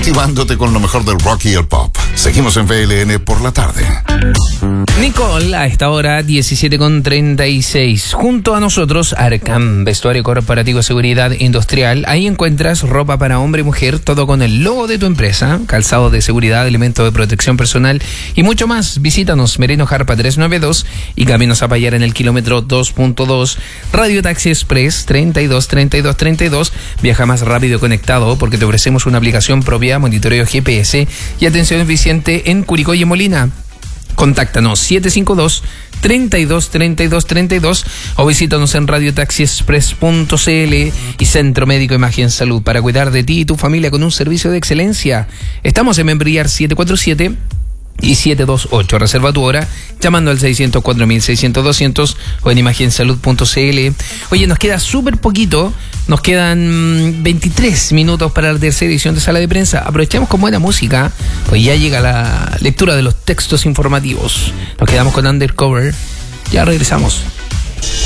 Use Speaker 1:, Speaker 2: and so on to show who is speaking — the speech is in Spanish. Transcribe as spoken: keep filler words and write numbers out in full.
Speaker 1: motivándote con lo mejor del rock y el pop. Seguimos en V L N por la tarde.
Speaker 2: Nicole, a esta hora diecisiete con treinta y seis. Junto a nosotros, Arcam, vestuario corporativo, seguridad industrial. Ahí encuentras ropa para hombre y mujer, todo con el logo de tu empresa, calzado de seguridad, elementos de protección personal y mucho más. Visítanos, Merino Jarpa trescientos noventa y dos y Camino Zapallar en el kilómetro dos punto dos. Radio Taxi Express treinta y dos treinta y dos treinta y dos. Viaja más rápido y conectado porque te ofrecemos una aplicación propia, monitoreo G P S y atención eficiente en Curicó y en Molina. Contáctanos siete cinco dos, treinta y dos, treinta y dos, treinta y dos o visítanos en radio taxi express punto c l y Centro Médico Imagen Salud para cuidar de ti y tu familia con un servicio de excelencia. Estamos en Membrillar setecientos cuarenta y siete y setecientos veintiocho. Reserva tu hora llamando al seiscientos cuatro mil seiscientos doscientos o en imagensalud punto c l. Oye, nos queda súper poquito. Nos quedan veintitrés minutos para la tercera edición de Sala de Prensa. Aprovechemos con buena música, pues ya llega la lectura de los textos informativos. Nos quedamos con Undercover. Ya regresamos.